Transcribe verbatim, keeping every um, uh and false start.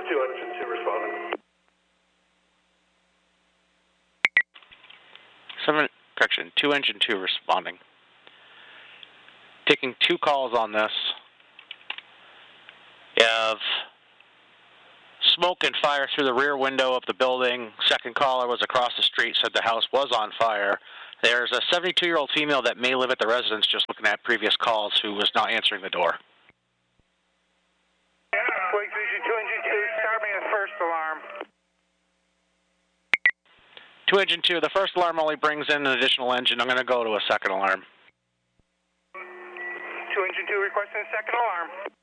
two engine two responding. Seven, correction, two engine two responding. Taking two calls on this. You have smoke and fire through the rear window of the building. Second caller was across the street, said the house was on fire. There's a seventy-two-year-old female that may live at the residence, just looking at previous calls, who was not answering the door. Wake Vision two engine two, start me the first alarm. Two engine two, the first alarm only brings in an additional engine. I'm going to go to a second alarm. Two engine two requesting a second alarm.